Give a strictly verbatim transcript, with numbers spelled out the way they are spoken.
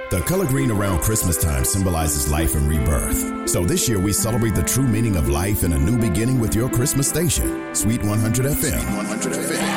The color green around Christmas time symbolizes life and rebirth. So this year we celebrate the true meaning of life and a new beginning with your Christmas station, Sweet one hundred F M. Sweet one hundred F M.